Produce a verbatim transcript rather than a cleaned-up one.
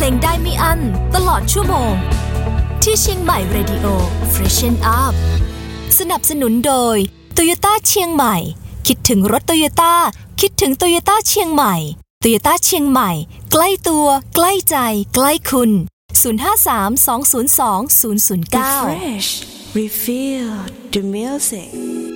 ลงได้ไม่อั้นตลอดชั่วโมงที่เชียงใหม่ Radio Freshen Up สนับสนุนโดย Toyota เชียงใหม่คิดถึงรถ Toyota คิดถึง Toyota เชียงใหม่ Toyota เชียงใหม่ใกล้ตัวใกล้ใจใกล้คุณศูนย์ ห้า สาม สอง ศูนย์ สอง ศูนย์ ศูนย์ เก้า Refresh Refill the music